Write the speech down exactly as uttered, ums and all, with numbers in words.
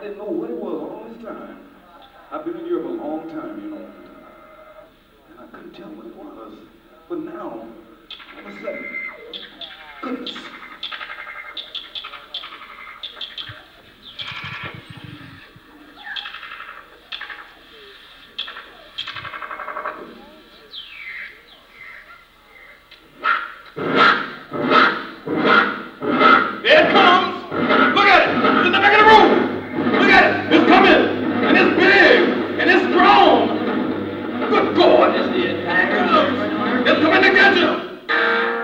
didn't know what it was all this time. I've been in Europe a long time, you know, and I couldn't tell what it was. But now, all of a sudden, goodness.